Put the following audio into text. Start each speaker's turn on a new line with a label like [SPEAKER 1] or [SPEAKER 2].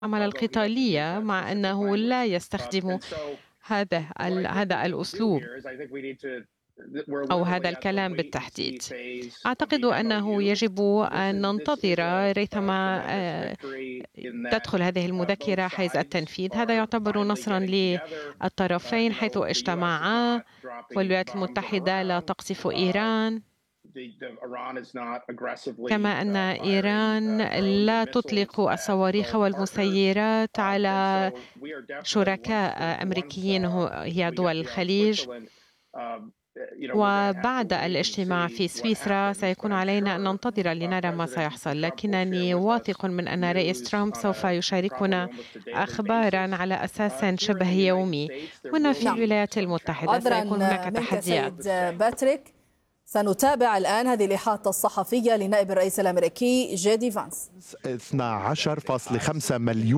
[SPEAKER 1] العمل القتالية، مع أنه لا يستخدم هذا الأسلوب أو هذا الكلام بالتحديد. أعتقد أنه يجب أن ننتظر ريثما تدخل هذه المذكرة حيز التنفيذ. هذا يعتبر نصرا للطرفين حيث اجتمعا، والولايات المتحدة لا تقصف إيران، كما أن إيران لا تطلق الصواريخ والمسيرات على شركاء أمريكيين هي دول الخليج. وبعد الاجتماع في سويسرا سيكون علينا أن ننتظر لنرى ما سيحصل، لكنني واثق من أن رئيس ترامب سوف يشاركنا أخباراً على أساس شبه يومي. هنا في الولايات المتحدة سيكون هناك تحديات.
[SPEAKER 2] باتريك، سنتابع الآن هذه الإحاطة الصحفية لنائب الرئيس الأمريكي جي دي فانس.
[SPEAKER 3] 12.5 مليون